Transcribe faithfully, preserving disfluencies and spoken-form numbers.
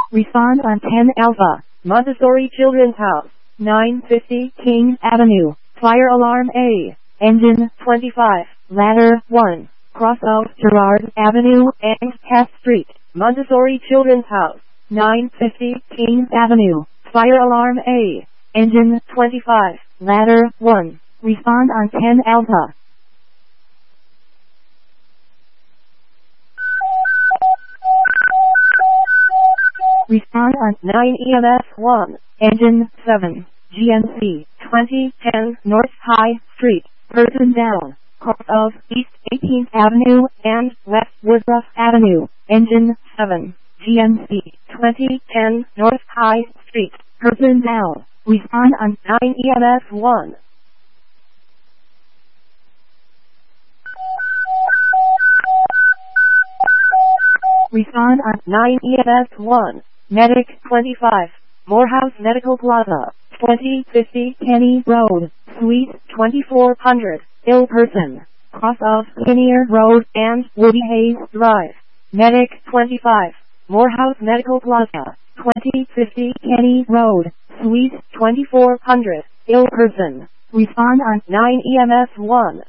Respond on ten Alpha. Montessori Children's House, nine fifty King Avenue. Fire alarm A. Engine twenty-five. Ladder one. Cross out Gerard Avenue and Cass Street. Montessori Children's House, nine fifty King Avenue. Fire alarm A. Engine twenty-five. Ladder one. Respond on ten Alpha. Respond on nine E M S one. Engine seven. G N C twenty ten North High Street. Person down. Cross of East eighteenth Avenue and West Woodruff Avenue. Engine seven. G N C twenty ten North High Street. Person down. Respond on nine E M S one. Respond on nine E M S one. Medic twenty-five. Morehouse Medical Plaza, twenty fifty Kenny Road, Suite twenty-four hundred. Ill person. Cross of Kinnear Road and Woody Hayes Drive. Medic twenty-five. Morehouse Medical Plaza, twenty fifty Kenny Road, Suite twenty-four hundred. Ill person. Respond on nine E M S one.